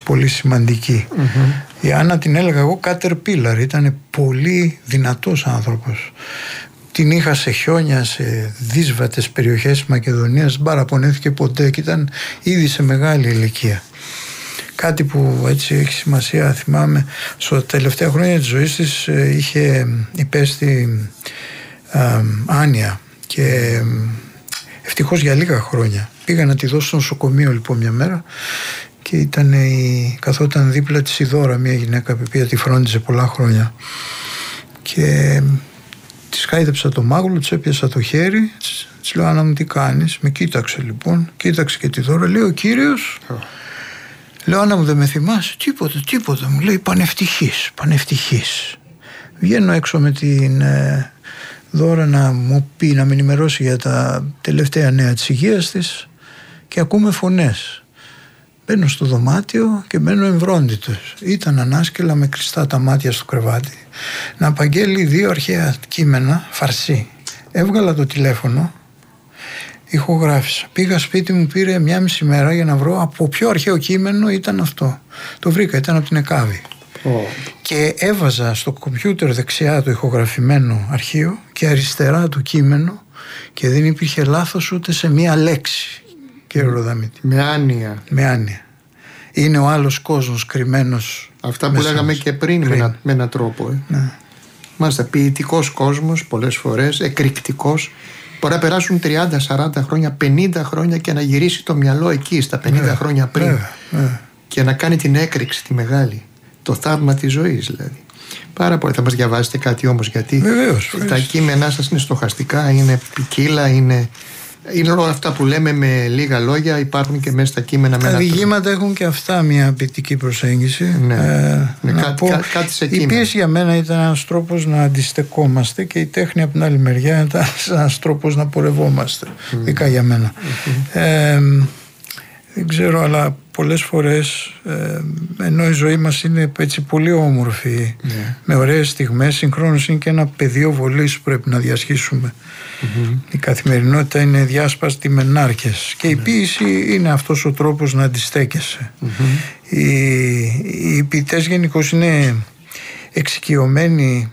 πολύ σημαντική. Η Άννα την έλεγα εγώ Caterpillar, ήταν πολύ δυνατός άνθρωπος. Την είχα σε χιόνια, σε δύσβατες περιοχές της Μακεδονίας, δεν παραπονέθηκε ποτέ και ήταν ήδη σε μεγάλη ηλικία. Κάτι που έτσι έχει σημασία, θυμάμαι, στα τελευταία χρόνια της ζωής της είχε υπέστη άνοια και ευτυχώς για λίγα χρόνια. Πήγα να τη δώσω στο νοσοκομείο λοιπόν μια μέρα και καθόταν δίπλα της η Δώρα, μια γυναίκα που τη φρόντιζε πολλά χρόνια, και της χάιδεψα το μάγουλο, της έπιασα το χέρι, της λέω Άννα μου τι κάνεις, με κοίταξε λοιπόν, κοίταξε και τη Δώρα, λέει ο κύριος, λέω Άννα μου δεν με θυμάσαι, τίποτα, μου λέει πανευτυχής. Βγαίνω έξω με την Δώρα να μου πει, να με ενημερώσει για τα τελευταία νέα της υγείας της και ακούμε φωνές. Μπαίνω στο δωμάτιο και μένω εμβρόντιτος. Ήταν ανάσκελα με κλειστά τα μάτια στο κρεβάτι να απαγγέλει 2 αρχαία κείμενα φαρσί. Έβγαλα το τηλέφωνο, ηχογράφησα. Πήγα σπίτι μου, πήρε 1,5 μέρα για να βρω από ποιο αρχαίο κείμενο ήταν αυτό. Το βρήκα, ήταν από την Εκάβη. Και έβαζα στο κομπιούτερ δεξιά το ηχογραφημένο αρχείο και αριστερά το κείμενο και δεν υπήρχε λάθος ούτε σε μία λέξη, κύριε Ροδαμίτη. Με άνοια. Είναι ο άλλος κόσμος κρυμμένος. Αυτά που λέγαμε και πριν με έναν τρόπο. Ναι. Μάλιστα, ποιητικός κόσμος πολλές φορές, εκρηκτικός. Μπορεί να περάσουν 30, 40 χρόνια, 50 χρόνια και να γυρίσει το μυαλό εκεί στα 50 χρόνια πριν. Και να κάνει την έκρηξη τη μεγάλη. Το θαύμα της ζωής δηλαδή. Πάρα πολύ. Θα μας διαβάσετε κάτι όμως, γιατί βεβαίως, τα κείμενά σας είναι στοχαστικά, είναι ποικίλα, είναι όλα αυτά που λέμε με λίγα λόγια, υπάρχουν και μέσα στα κείμενα. Τα διηγήματα έχουν και αυτά μια ποιητική προσέγγιση. Κάτι σε κείμενα. Η πίεση για μένα ήταν ένας τρόπος να αντιστεκόμαστε και η τέχνη από την άλλη μεριά ήταν ένας τρόπος να πορευόμαστε. Ειδικά για μένα. Δεν ξέρω, αλλά πολλές φορές ενώ η ζωή μας είναι έτσι πολύ όμορφη, με ωραίες στιγμές, συγχρόνως είναι και ένα πεδίο βολής που πρέπει να διασχίσουμε. Η καθημερινότητα είναι διάσπαστη με νάρκες και η ποίηση είναι αυτός ο τρόπος να αντιστέκεσαι. Οι ποιητές γενικώς είναι εξοικειωμένοι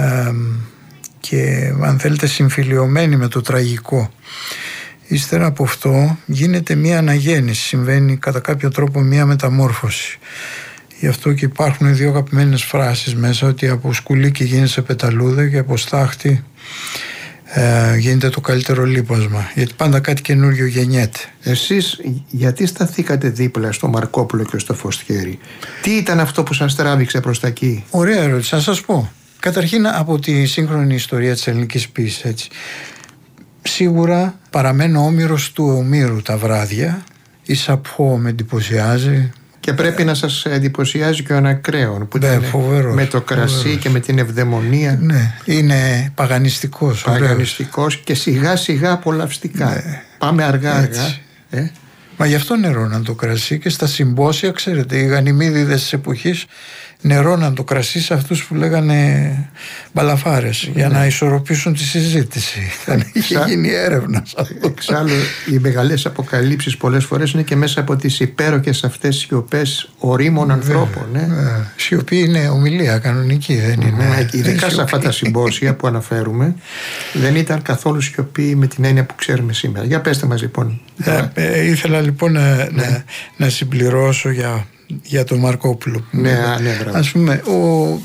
και αν θέλετε συμφιλιωμένοι με το τραγικό. Ύστερα από αυτό γίνεται μία αναγέννηση, συμβαίνει κατά κάποιο τρόπο μία μεταμόρφωση. Γι' αυτό και υπάρχουν 2 αγαπημένες φράσεις μέσα, ότι από σκουλίκι γίνεσαι πεταλούδα και από στάχτη γίνεται το καλύτερο λίπασμα, γιατί πάντα κάτι καινούριο γεννιέται. Εσείς γιατί σταθήκατε δίπλα στο Μαρκόπουλο και στο Φωστιέρη? Τι ήταν αυτό που σας τράβηξε προς τα εκεί? Ωραία ερώτηση, να σας πω. Καταρχήν από τη σύγχρονη ιστορία της ελληνικής ποίησης, έτσι. Σίγουρα παραμένω όμηρος του Ομήρου τα βράδια. Η Σαπφό με εντυπωσιάζει. Και πρέπει να σας εντυπωσιάζει και ο Ανακρέων που ήταν φοβερός, με το κρασί φοβερός. Και με την ευδαιμονία. Ναι, είναι παγανιστικός. Παγανιστικός και σιγά σιγά απολαυστικά. Ναι. Πάμε αργά. Μα γι' αυτό νερώναν το κρασί και στα συμπόσια, ξέρετε, οι Γανιμίδιδες της εποχής νερώναν το κρασί σε αυτούς που λέγανε μπαλαφάρες, για να ισορροπήσουν τη συζήτηση. Είχε γίνει έρευνα. Εξάλλου οι μεγάλες αποκαλύψεις πολλές φορές είναι και μέσα από τις υπέροχες αυτές σιωπές ορίμων ανθρώπων. Σιωπή είναι ομιλία κανονική, δεν είναι? Ειδικά σε αυτά τα συμπόσια που αναφέρουμε δεν ήταν καθόλου σιωπή με την έννοια που ξέρουμε σήμερα. Για πέστε μας λοιπόν. Ήθελα λοιπόν να συμπληρώσω για τον Μαρκόπουλο. Ας πούμε ο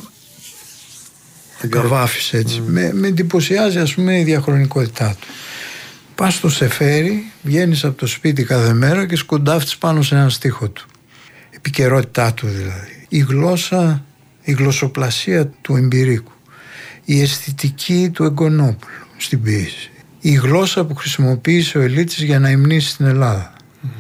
Καβάφης έτσι με εντυπωσιάζει, ας πούμε, η διαχρονικότητά του. Πας στο Σεφέρι, βγαίνεις από το σπίτι κάθε μέρα και σκοντάφτεις πάνω σε έναν στίχο του. Επικαιρότητά του δηλαδή. Η γλώσσα, η γλωσσοπλασία του Εμπειρίκου, η αισθητική του Εγκονόπουλου στην ποίηση, η γλώσσα που χρησιμοποίησε ο Ελίτης για να υμνήσει στην Ελλάδα,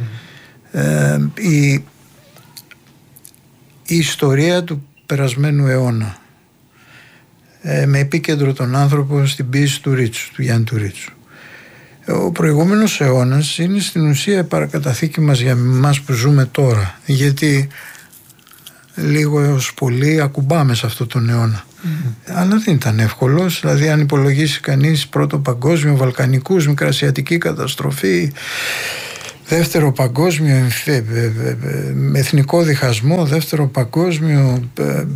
η ιστορία του περασμένου αιώνα, με επίκεντρο τον άνθρωπο στην ποίηση του Ρίτσου, του Γιάννη του Ρίτσου. Ο προηγούμενος αιώνας είναι στην ουσία η παρακαταθήκη μας για εμάς που ζούμε τώρα, γιατί λίγο έως πολύ ακουμπάμε σε αυτό τον αιώνα. Αλλά δεν ήταν εύκολος, δηλαδή αν υπολογίσει κανείς πρώτο παγκόσμιο, βαλκανικούς, μικρασιατική καταστροφή, δεύτερο παγκόσμιο με εθνικό διχασμό, δεύτερο παγκόσμιο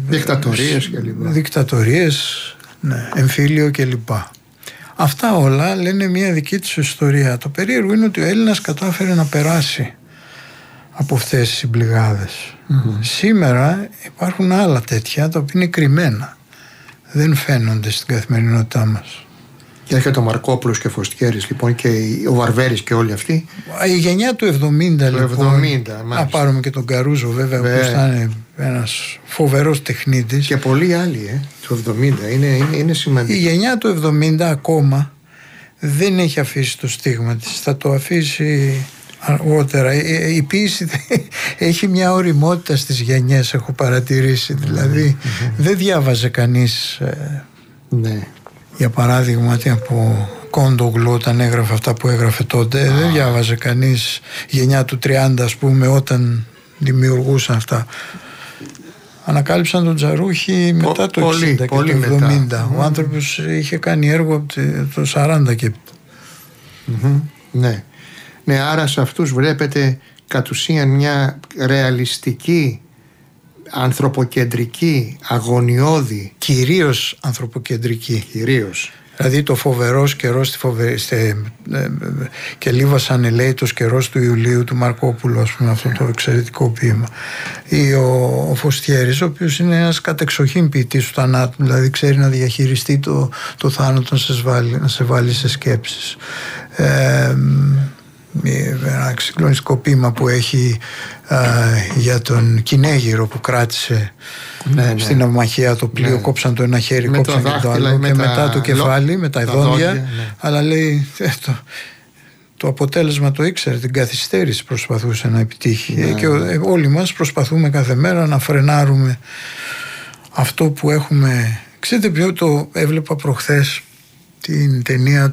δικτατορίες, ναι, εμφύλιο κλπ. Αυτά όλα λένε μια δική της ιστορία. Το περίεργο είναι ότι ο Έλληνας κατάφερε να περάσει από αυτές τις συμπληγάδες. Σήμερα υπάρχουν άλλα τέτοια τα οποία είναι κρυμμένα, δεν φαίνονται στην καθημερινότητά μας. Και έρχεται ο Μαρκόπουλος και Φωστιέρης λοιπόν, και ο Βαρβέρης και όλοι αυτοί. Η γενιά του 70 λοιπόν, να πάρουμε και τον Καρούζο βέβαια, που ήταν ένας φοβερός τεχνίτης. Και πολλοί άλλοι του 70, είναι σημαντικό. Η γενιά του 70 ακόμα δεν έχει αφήσει το στίγμα της, θα το αφήσει αργότερα. Η ποίηση έχει μια ωριμότητα στις γενιές, έχω παρατηρήσει. Δηλαδή δεν διάβαζε κανείς για παράδειγμα από Κόντογλου όταν έγραφε αυτά που έγραφε τότε. Δεν διάβαζε κανείς γενιά του 30 ας πούμε, όταν δημιουργούσαν αυτά. Ανακάλυψαν τον Τζαρούχη μετά το 60 και το 70. Ο άνθρωπος είχε κάνει έργο από το 40 και ναι, άρα σε αυτούς βλέπετε κατ' ουσίαν μια ρεαλιστική, ανθρωποκεντρική, αγωνιώδη. Κυρίως ανθρωποκεντρική. Κυρίως. Δηλαδή το φοβερός καιρός και λίβασαν ελέητος καιρός του Ιουλίου του Μαρκόπουλου, ας πούμε, αυτό το εξαιρετικό ποίημα. Ή ο Φωστιέρης, ο οποίος είναι ένας κατεξοχήν ποιητής του θανάτου, δηλαδή ξέρει να διαχειριστεί το θάνατο, να σε βάλει σε σκέψεις. Ένα συγκλονιστικό ποίημα που έχει για τον Κινέγυρο που κράτησε στην ναυμαχία το πλοίο, κόψαν το ένα χέρι, κόψαν και το άλλο και μετά το κεφάλι με τα δόντια, αλλά λέει το αποτέλεσμα το ήξερε, την καθυστέρηση προσπαθούσε να επιτύχει και όλοι μας προσπαθούμε κάθε μέρα να φρενάρουμε αυτό που έχουμε. Ξέρετε ποιο το έβλεπα προχθές, την ταινία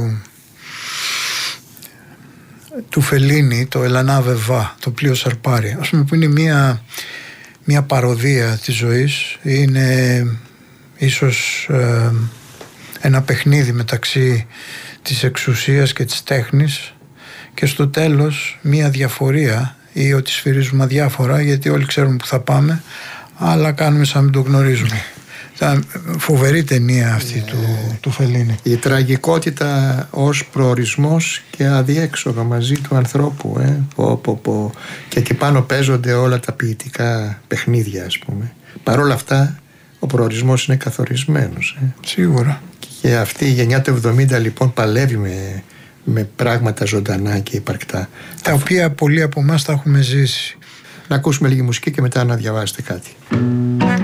του Φελίνη, το Ελανά Βεβά, το πλοίο Σαρπάρι, ας πούμε, που είναι μια παροδία της ζωής. Είναι ίσως ένα παιχνίδι μεταξύ της εξουσίας και της τέχνης και στο τέλος μια διαφορία, ή ότι σφυρίζουμε αδιάφορα γιατί όλοι ξέρουμε που θα πάμε αλλά κάνουμε σαν μην το γνωρίζουμε. Φοβερή ταινία αυτή του Φελίνη. Η τραγικότητα ως προορισμός και αδιέξοδο μαζί του ανθρώπου. Και εκεί πάνω παίζονται όλα τα ποιητικά παιχνίδια, ας πούμε. Παρ' όλα αυτά ο προορισμός είναι καθορισμένος. Σίγουρα. Και αυτή η γενιά του 70 λοιπόν παλεύει με πράγματα ζωντανά και υπαρκτά. Τα οποία πολλοί από εμάς τα έχουμε ζήσει. Να ακούσουμε λίγη μουσική και μετά να διαβάσετε κάτι.